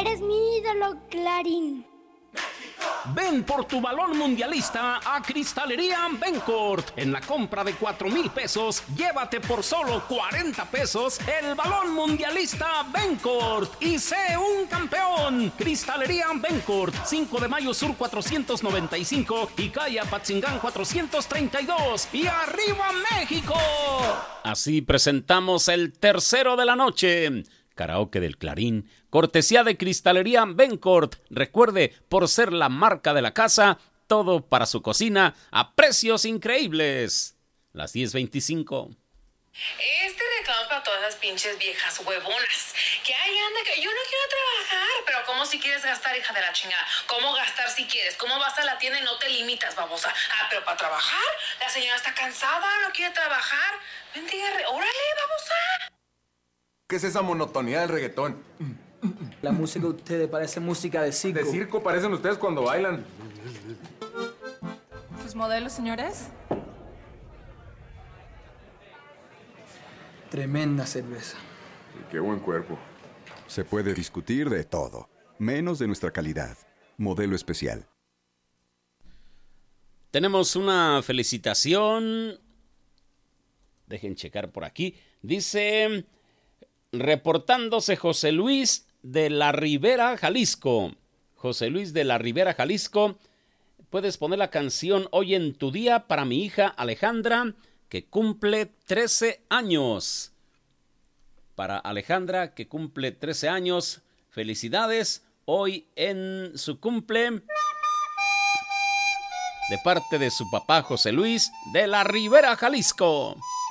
Eres mi ídolo, Clarín. Ven por tu balón mundialista a Cristalería Bencourt. En la compra de 4,000 pesos, llévate por solo 40 pesos el balón mundialista Bencourt y sé un campeón. Cristalería Bencourt, 5 de Mayo Sur 495 y calle Apatzingán 432. ¡Y arriba México! Así presentamos el tercero de la noche. Karaoke del Clarín, cortesía de Cristalería Bencourt. Recuerde, por ser la marca de la casa, todo para su cocina a precios increíbles. Las 10:25. Reclamo para todas esas pinches viejas huevonas. Que ahí anda, que yo no quiero trabajar. Pero ¿cómo si quieres gastar, hija de la chingada? ¿Cómo gastar si quieres? ¿Cómo vas a la tienda y no te limitas, babosa? Pero para trabajar, la señora está cansada, no quiere trabajar. Bendiga, órale, babosa. ¿Qué es esa monotonía del reggaetón? La música de ustedes parece música de circo. De circo parecen ustedes cuando bailan. ¿Sus modelos, señores? Tremenda cerveza. Y qué buen cuerpo. Se puede discutir de todo, menos de nuestra calidad. Modelo especial. Tenemos una felicitación. Dejen checar por aquí. Dice... Reportándose José Luis de la Ribera, Jalisco. José Luis de la Ribera, Jalisco. Puedes poner la canción Hoy en tu día para mi hija Alejandra, que cumple 13 años. Para Alejandra, que cumple 13 años. Felicidades hoy en su cumple. De parte de su papá José Luis de la Ribera, Jalisco.